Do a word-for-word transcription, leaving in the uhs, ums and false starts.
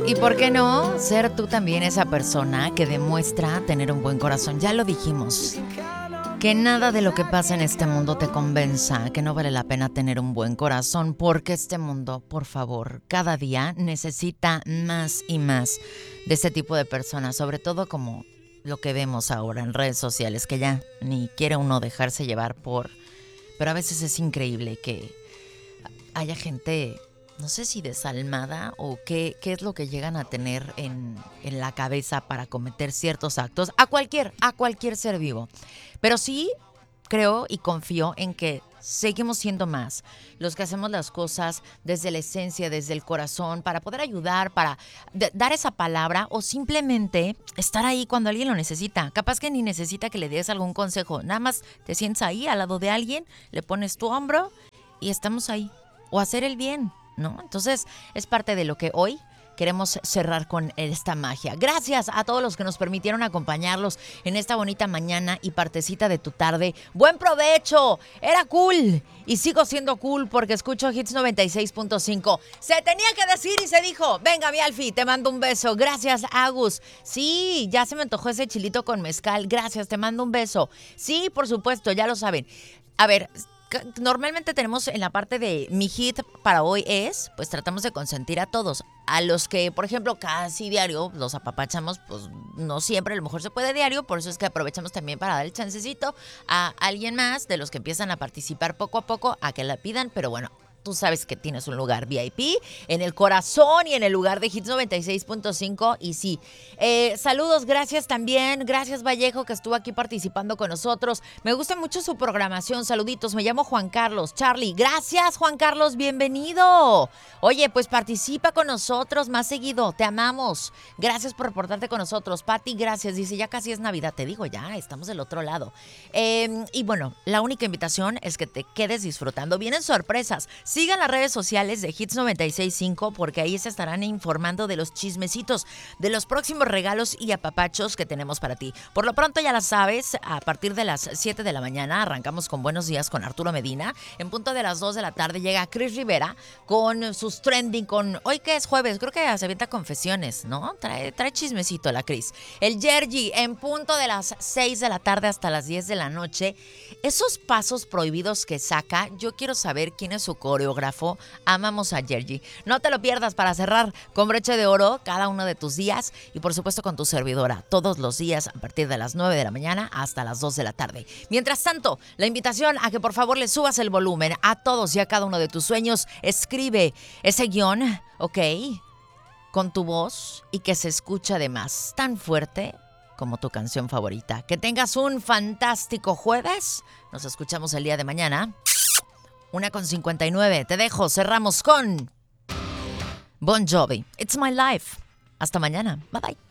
¿Y por qué no ser tú también esa persona que demuestra tener un buen corazón? Ya lo dijimos, que nada de lo que pasa en este mundo te convenza que no vale la pena tener un buen corazón, porque este mundo, por favor, cada día necesita más y más de este tipo de personas, sobre todo como lo que vemos ahora en redes sociales, que ya ni quiere uno dejarse llevar por... Pero a veces es increíble que haya gente, no sé si desalmada o qué, qué es lo que llegan a tener en, en la cabeza para cometer ciertos actos a cualquier, a cualquier ser vivo. Pero sí creo y confío en que seguimos siendo más los que hacemos las cosas desde la esencia, desde el corazón, para poder ayudar, para d- dar esa palabra o simplemente estar ahí cuando alguien lo necesita. Capaz que ni necesita que le des algún consejo. Nada más te sientas ahí al lado de alguien, le pones tu hombro y estamos ahí. O hacer el bien, ¿no? Entonces es parte de lo que hoy queremos cerrar con esta magia. Gracias a todos los que nos permitieron acompañarlos en esta bonita mañana y partecita de tu tarde. ¡Buen provecho! Era cool y sigo siendo cool porque escucho Hits noventa y seis punto cinco. Se tenía que decir y se dijo. Venga, mi Alfie, te mando un beso. Gracias, Agus. Sí, ya se me antojó ese chilito con mezcal. Gracias, te mando un beso. Sí, por supuesto, ya lo saben. A ver... Normalmente tenemos en la parte de mi hit para hoy es, pues tratamos de consentir a todos. A los que, por ejemplo, casi diario los apapachamos, pues no siempre, a lo mejor se puede diario, por eso es que aprovechamos también para dar el chancecito a alguien más de los que empiezan a participar poco a poco a que la pidan, pero bueno. Tú sabes que tienes un lugar V I P en el corazón y en el lugar de Hits noventa y seis punto cinco. Y sí, eh, saludos, gracias también. Gracias, Vallejo, que estuvo aquí participando con nosotros. Me gusta mucho su programación. Saluditos, me llamo Juan Carlos. Charlie, gracias, Juan Carlos, bienvenido. Oye, pues participa con nosotros más seguido. Te amamos. Gracias por reportarte con nosotros. Pati, gracias. Dice, ya casi es Navidad. Te digo, ya estamos del otro lado. Eh, y bueno, la única invitación es que te quedes disfrutando. Vienen sorpresas. Sigan las redes sociales de Hits noventa y seis punto cinco porque ahí se estarán informando de los chismecitos, de los próximos regalos y apapachos que tenemos para ti. Por lo pronto ya la sabes, a partir de las siete de la mañana arrancamos con Buenos Días con Arturo Medina. En punto de las dos de la tarde llega Chris Rivera con sus trending, con hoy que es jueves, creo que se avienta confesiones, ¿no? Trae, trae chismecito la Chris. El Yergi en punto de las seis de la tarde hasta las diez de la noche. Esos pasos prohibidos que saca, yo quiero saber quién es su coreógrafo. Amamos a Yergi. No te lo pierdas para cerrar con broche de oro cada uno de tus días y por supuesto con tu servidora todos los días a partir de las nueve de la mañana hasta las dos de la tarde. Mientras tanto, la invitación a que por favor le subas el volumen a todos y a cada uno de tus sueños. Escribe ese guión, ¿ok? Con tu voz y que se escuche además tan fuerte como tu canción favorita. Que tengas un fantástico jueves. Nos escuchamos el día de mañana. Una con cincuenta y nueve. Te dejo. Cerramos con Bon Jovi. It's My Life. Hasta mañana. Bye bye.